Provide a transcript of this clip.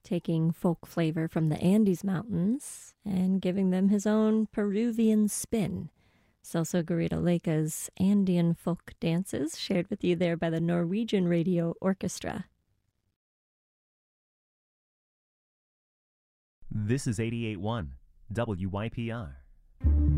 taking folk flavor from the Andes Mountains and giving them his own Peruvian spin. Celso Garrido Leica's Andean folk dances shared with you there by the Norwegian Radio Orchestra. This is 88.1 WYPR.